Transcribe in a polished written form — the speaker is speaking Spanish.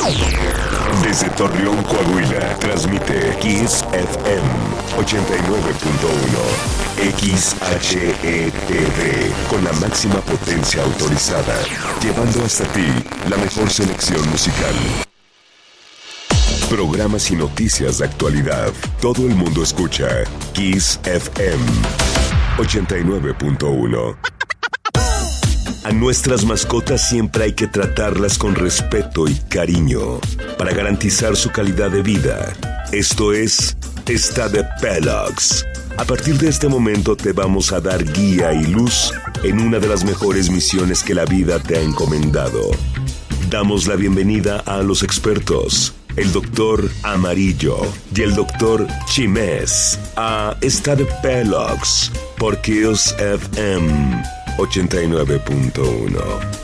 Desde Torreón, Coahuila, transmite Kiss FM 89.1 XHETV con la máxima potencia autorizada, llevando hasta ti la mejor selección musical. Programas y noticias de actualidad. Todo el mundo escucha Kiss FM 89.1. A nuestras mascotas siempre hay que tratarlas con respeto y cariño para garantizar su calidad de vida. Esto es Está de Pelox. A partir de este momento te vamos a dar guía y luz en una de las mejores misiones que la vida te ha encomendado. Damos la bienvenida a los expertos, el doctor Amarillo y el doctor Chimés, a Está de Pelox por Kiss FM 89.1.